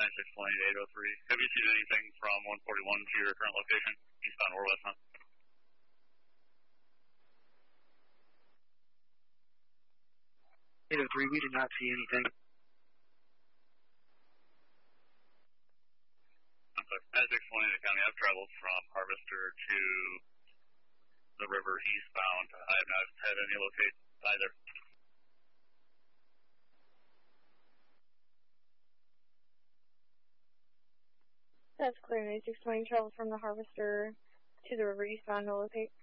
9620 to 803. Have you seen anything from 141 to your current location, eastbound or westbound? We did not see anything. I'm sorry. As explained to the county, I've traveled from Harvester to the river eastbound. I have not had any locations either. That's clear. 9620 travel from the Harvester to the river eastbound, no locate.